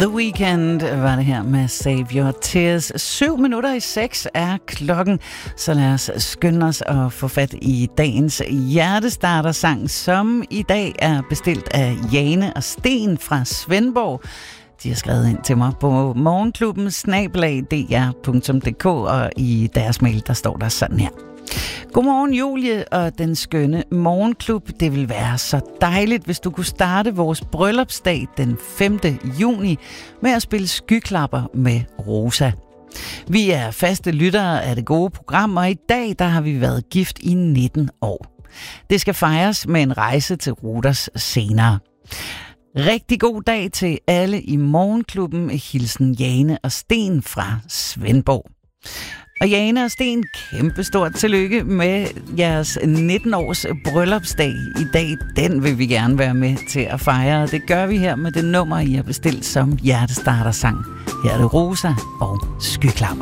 The Weeknd var det her med Save Your Tears. 7:07 er klokken, så lad os skynde os at få fat i dagens hjertestartersang, som i dag er bestilt af Jane og Sten fra Svendborg. De har skrevet ind til mig på morgenklubben@dr.dk, og i deres mail, der står der sådan her. Godmorgen Julie og den skønne morgenklub. Det vil være så dejligt, hvis du kunne starte vores bryllupsdag den 5. juni med at spille Skyklapper med Rosa. Vi er faste lyttere af det gode program, og i dag der har vi været gift i 19 år. Det skal fejres med en rejse til Ruders senere. Rigtig god dag til alle i morgenklubben. Hilsen Jane og Sten fra Svendborg. Og Jane og Sten, kæmpestort tillykke med jeres 19-års bryllupsdag i dag. Den vil vi gerne være med til at fejre, og det gør vi her med det nummer, I har bestilt som hjertestartersang. Her er det Rosa og Skyklapper.